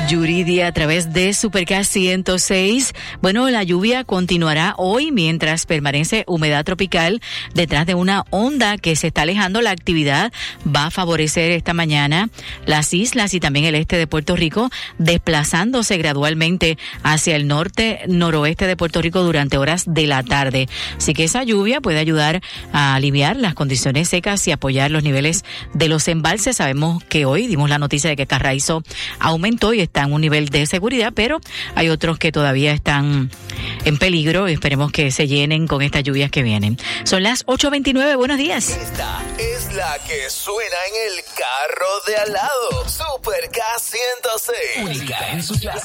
Yuridia a través de Supercast 106. Bueno, la lluvia continuará hoy mientras permanece humedad tropical detrás de una onda que se está alejando. La actividad va a favorecer esta mañana las islas y también el este de Puerto Rico, desplazándose gradualmente hacia el norte-noroeste de Puerto Rico durante horas de la tarde. Así que esa lluvia puede ayudar a aliviar las condiciones secas y apoyar los niveles de los embalses. Sabemos que hoy dimos la noticia de que Carraízo aumentó y está en un nivel de seguridad, pero hay otros que todavía están en peligro. Esperemos que se llenen con estas lluvias que vienen. Son las 8:29, buenos días. Esta es la que suena en el carro de al lado. Supercast 106. Única en su clase.